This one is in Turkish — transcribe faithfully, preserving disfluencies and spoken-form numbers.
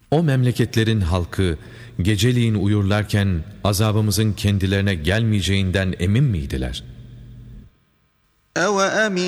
O memleketlerin halkı geceliğin uyurlarken azabımızın kendilerine gelmeyeceğinden emin miydiler?